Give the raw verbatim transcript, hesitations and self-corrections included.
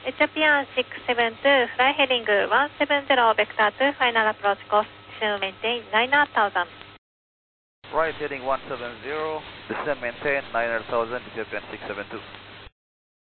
Ethiopian six seven two, fly heading one seven zero, vector two, final approach course, descend maintain nine thousand. Right heading one seven zero, descend maintain nine thousand, Ethiopian six seven two.